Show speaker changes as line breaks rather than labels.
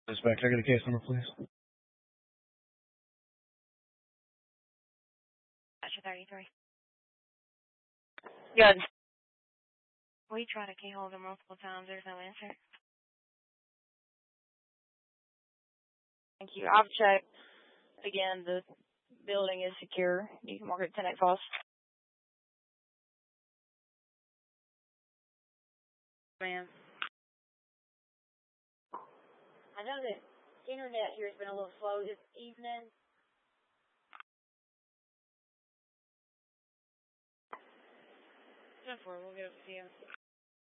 Dispatch, I get a case number, please.
Gotcha, 33.
Good.
We tried to keyhole them multiple times. There's no answer.
Thank you. I've checked. Again, the building is secure. You can mark it 10 false.
Ma'am. I know that the internet here has been a little slow this evening. Go for it. We'll get it to you.